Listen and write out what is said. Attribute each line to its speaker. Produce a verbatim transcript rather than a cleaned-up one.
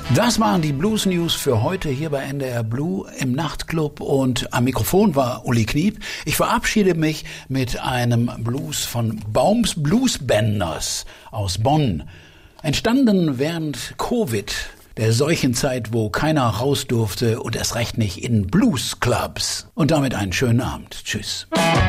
Speaker 1: Das waren die Blues News für heute hier bei N D R Blue im Nachtclub und am Mikrofon war Uli Kniep. Ich verabschiede mich mit einem Blues von Baums Bluesbänders aus Bonn. Entstanden während Covid, der Seuchenzeit, wo keiner raus durfte und erst recht nicht in Bluesclubs. Und damit einen schönen Abend. Tschüss.